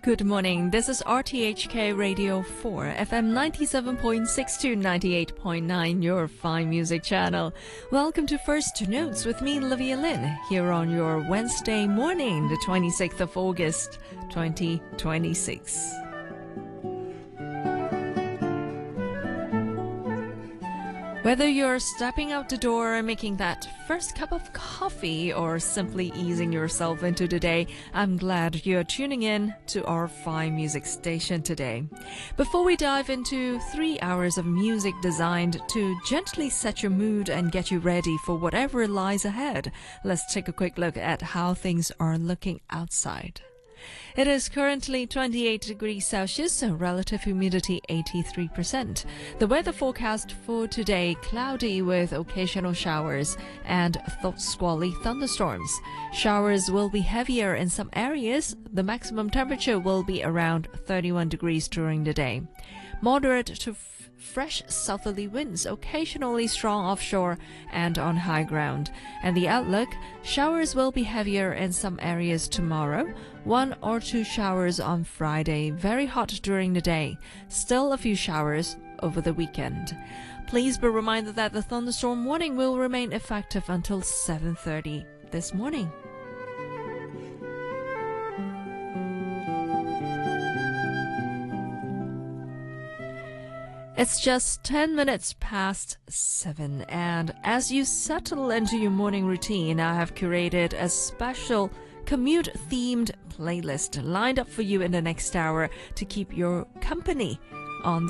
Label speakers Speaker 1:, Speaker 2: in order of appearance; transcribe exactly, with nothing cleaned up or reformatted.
Speaker 1: Good morning. This is R T H K Radio four, F M ninety-seven point six to ninety-eight point nine, your fine music channel. Welcome to First Notes with me, Olivia Lin, here on your Wednesday morning, the twenty-sixth of August, twenty twenty-six. Whether you're stepping out the door and making that first cup of coffee or simply easing yourself into the day, I'm glad you're tuning in to our fine music station today. Before we dive into three hours of music designed to gently set your mood and get you ready for whatever lies ahead, let's take a quick look at how things are looking outside. It is currently twenty-eight degrees Celsius, relative humidity eighty-three percent. The weather forecast for today, cloudy with occasional showers and th- squally thunderstorms. Showers will be heavier in some areas. The maximum temperature will be around thirty-one degrees during the day. Moderate to f- fresh southerly winds, occasionally strong offshore and on high ground. And the outlook, showers will be heavier in some areas tomorrow. One or two showers on Friday, very hot during the day. Still a few showers over the weekend. Please be reminded that the thunderstorm warning will remain effective until seven thirty this morning. It's just ten minutes past seven, and as you settle into your morning routine, I have curated a special commute-themed playlist lined up for you in the next hour to keep your company on the